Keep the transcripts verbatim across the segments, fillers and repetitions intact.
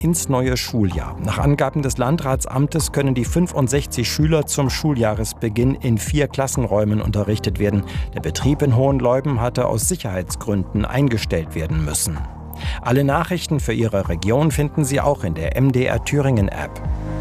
ins neue Schuljahr. Nach Angaben des Landratsamtes können die fünfundsechzig Schüler zum Schuljahresbeginn in vier Klassenräumen unterrichtet werden. Der Betrieb in Hohenleuben hatte aus Sicherheitsgründen eingestellt werden müssen. Alle Nachrichten für Ihre Region finden Sie auch in der M D R Thüringen App.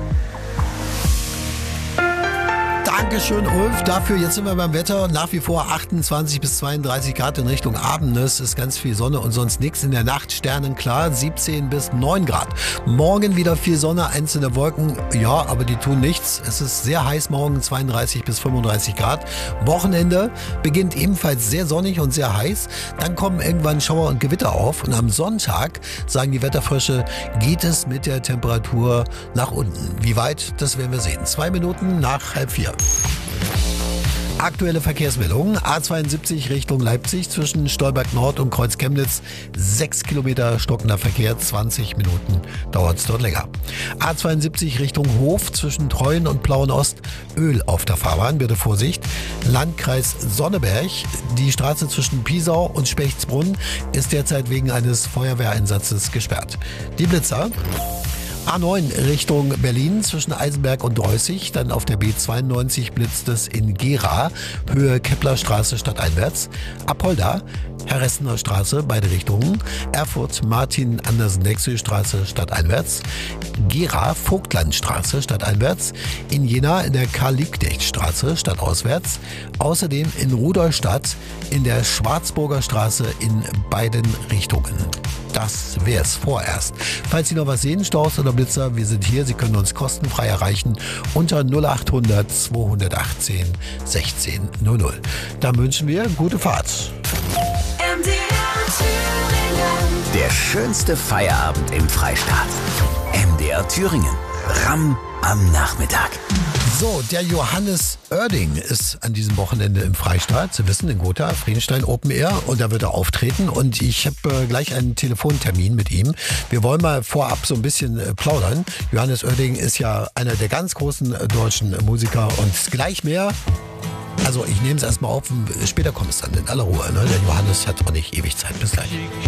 Dankeschön, Ulf. Dafür, jetzt sind wir beim Wetter. Nach wie vor achtundzwanzig bis zweiunddreißig Grad in Richtung Abendes. Ist ganz viel Sonne und sonst nichts. In der Nacht sternenklar, siebzehn bis neun Grad. Morgen wieder viel Sonne, einzelne Wolken. Ja, aber die tun nichts. Es ist sehr heiß morgen, zweiunddreißig bis fünfunddreißig Grad. Wochenende beginnt ebenfalls sehr sonnig und sehr heiß. Dann kommen irgendwann Schauer und Gewitter auf. Und am Sonntag, sagen die Wetterfrösche, geht es mit der Temperatur nach unten. Wie weit, das werden wir sehen. Zwei Minuten nach halb vier. Aktuelle Verkehrsmeldungen. A zweiundsiebzig Richtung Leipzig zwischen Stolberg Nord und Kreuz Chemnitz. Sechs Kilometer stockender Verkehr, zwanzig Minuten dauert es dort länger. A zweiundsiebzig Richtung Hof zwischen Treuen und Plauen Ost. Öl auf der Fahrbahn, bitte Vorsicht. Landkreis Sonneberg. Die Straße zwischen Piesau und Spechtsbrunn ist derzeit wegen eines Feuerwehreinsatzes gesperrt. Die Blitzer. A neun Richtung Berlin zwischen Eisenberg und Dreußig, dann auf der B zweiundneunzig blitzt es in Gera, Höhe Keplerstraße stadteinwärts, Apolda, Herressener Straße, beide Richtungen, Erfurt Martin-Andersen-Nexö-Straße stadteinwärts, Gera Vogtlandstraße stadteinwärts, in Jena in der Karl-Liebknecht-Straße stadtauswärts, außerdem in Rudolstadt in der Schwarzburger Straße in beiden Richtungen. Das wär's vorerst. Falls Sie noch was sehen, Staus oder Blitzer, wir sind hier. Sie können uns kostenfrei erreichen unter null acht hundert zweihundertachtzehn sechzehn null null. Dann wünschen wir gute Fahrt. Der schönste Feierabend im Freistaat. M D R Thüringen. Ramm am Nachmittag. So, der Johannes Oerding ist an diesem Wochenende im Freistaat. Sie wissen, in Gotha, Friedenstein Open Air. Und da wird er auftreten. Und ich habe äh, gleich einen Telefontermin mit ihm. Wir wollen mal vorab so ein bisschen äh, plaudern. Johannes Oerding ist ja einer der ganz großen äh, deutschen Musiker. Und gleich mehr. Also ich nehme es erstmal auf. Später kommt es dann in aller Ruhe. Ne? Der Johannes hat auch nicht ewig Zeit. Bis gleich.